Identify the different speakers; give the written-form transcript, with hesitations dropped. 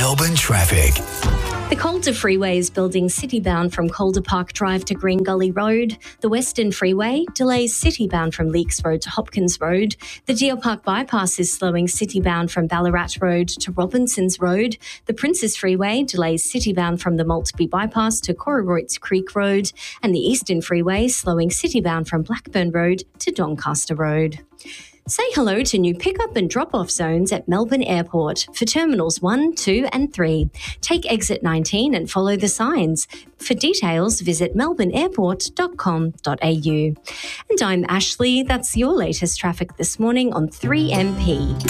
Speaker 1: Melbourne traffic.
Speaker 2: The Calder Freeway is building citybound from Calder Park Drive to Green Gully Road. The Western Freeway delays citybound from Leakes Road to Hopkins Road. The Deer Park Bypass is slowing citybound from Ballarat Road to Robinsons Road. The Princes Freeway delays citybound from the Maltby Bypass to Corriroits Creek Road. And the Eastern Freeway slowing citybound from Blackburn Road to Doncaster Road. Say hello to new pick-up and drop-off zones at Melbourne Airport for Terminals 1, 2 and 3. Take exit 19 and follow the signs. For details, visit melbourneairport.com.au. And I'm Ashley. That's your latest traffic this morning on 3MP.